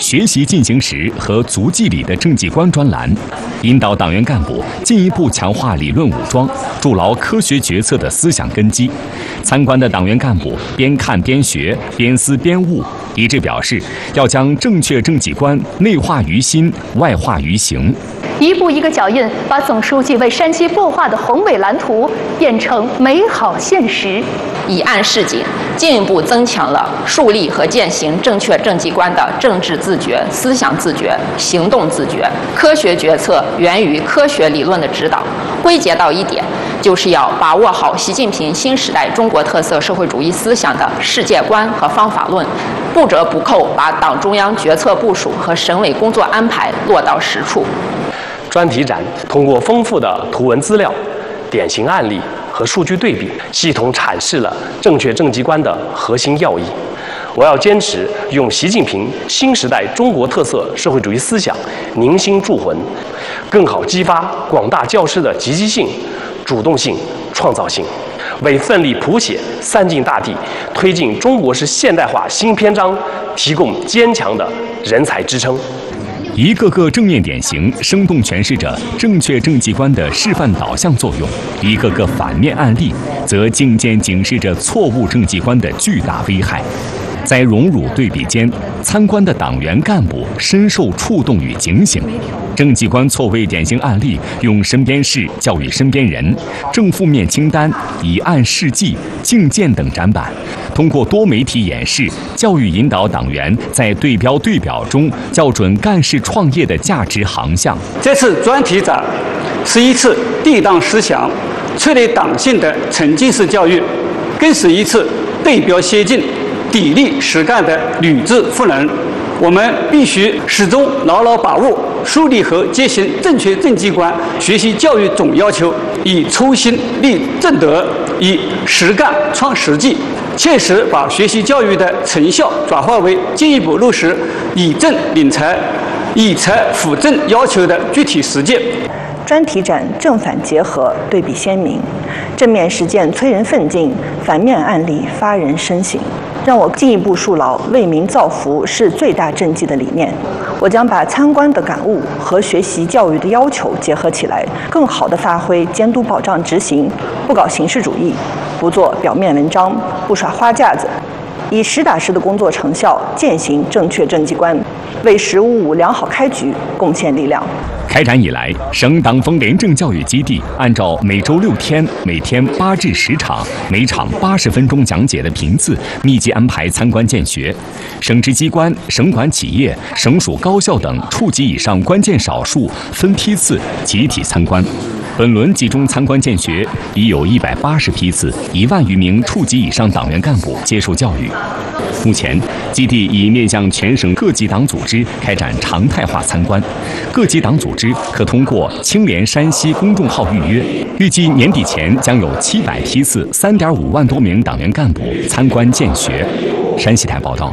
学习进行时和足迹里的政绩观专栏，引导党员干部进一步强化理论武装，筑牢科学决策的思想根基。参观的党员干部边看边学，边思边悟，一致表示要将正确政绩观内化于心，外化于行。 一步一个脚印，把总书记为山西擘画的宏伟蓝图变成美好现实。 以案示警，进一步增强了树立和践行正确政绩观的政治自觉、思想自觉、行动自觉。科学决策源于科学理论的指导，归结到一点，就是要把握好习近平新时代中国特色社会主义思想的世界观和方法论，不折不扣把党中央决策部署和省委工作安排落到实处。 专题展通过丰富的图文资料、典型案例和数据对比，系统阐释了正确政绩观的核心要义。我要坚持用习近平新时代中国特色社会主义思想凝心铸魂，更好激发广大教师的积极性、主动性、创造性，为奋力谱写三晋大地、推进中国式现代化新篇章提供坚强的人才支撑。 一个个正面典型生动诠释着正确政绩观的示范导向作用，一个个反面案例则渐渐警示着错误政绩观的巨大危害。在荣辱对比间，参观的党员干部深受触动与警醒。政绩观错位典型案例用身边事教育身边人，正负面清单、以案示纪、镜鉴等展板，通过多媒体演示，教育引导党员在对标对表中校准干事创业的价值航向。 这次专题展是一次地党思想、确立党性的沉浸式教育，更是一次对标先进、砥砺实干的履职赋能。我们必须始终牢牢把握树立和践行正确政绩观学习教育总要求，以初心立正德，以实干创实际，切实把学习教育的成效转化为进一步落实以政领才、以才辅政要求的具体实践。 专题展正反结合，对比鲜明，正面实践催人奋进，反面案例发人深省，让我进一步树牢为民造福是最大政绩的理念。我将把参观的感悟和学习教育的要求结合起来，更好地发挥监督保障执行，不搞形式主义，不做表面文章，不耍花架子，以实打实的工作成效践行正确政绩观，为“十五五”良好开局贡献力量。 开展以来，省党风廉政教育基地按照每周6天、每天8至10场、每场80分钟讲解的频次，密集安排参观见学。省直机关、省管企业、省属高校等处级以上关键少数分批次集体参观。本轮集中参观见学已有180批次，1万余名处级以上党员干部接受教育。目前，基地已面向全省各级党组织开展常态化参观，各级党组织可通过青联山西公众号预约。预计年底前将有700批次，3.5万多名党员干部参观见学。山西台报道。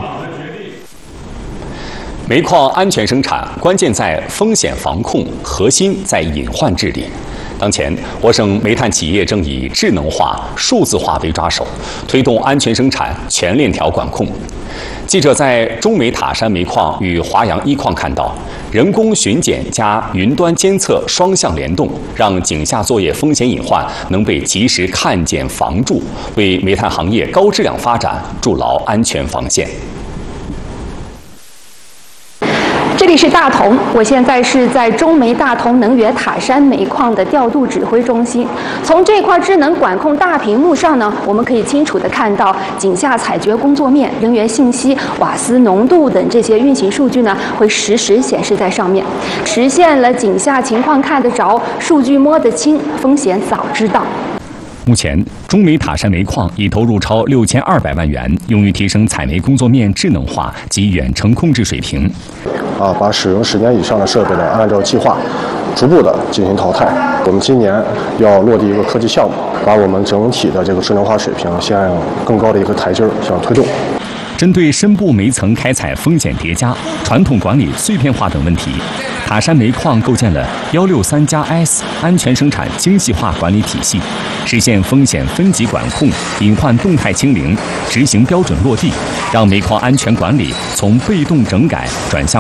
煤矿安全生产关键在风险防控，核心在隐患治理。当前，我省煤炭企业正以智能化、数字化为抓手，推动安全生产全链条管控。记者在中煤塔山煤矿与华阳一矿看到，人工巡检加云端监测双向联动，让井下作业风险隐患能被及时看见防住，为煤炭行业高质量发展筑牢安全防线。 这里是大同，我现在是在中煤大同能源塔山煤矿的调度指挥中心。从这块智能管控大屏幕上呢，我们可以清楚地看到井下采掘工作面、人员信息、瓦斯浓度等这些运行数据呢，会实时显示在上面，实现了井下情况看得着、数据摸得清、风险早知道。 目前，中煤塔山煤矿已投入超6200万元，用于提升采煤工作面智能化及远程控制水平。 把使用10年以上的设备呢，按照计划逐步的进行淘汰。我们今年要落地一个科技项目，把我们整体的这个智能化水平向更高的一个台阶向推动。 针对深部煤层开采风险叠加、传统管理碎片化等问题，塔山煤矿构建了163+S 安全生产精细化管理体系，实现风险分级管控、隐患动态清零、执行标准落地，让煤矿安全管理从被动整改转向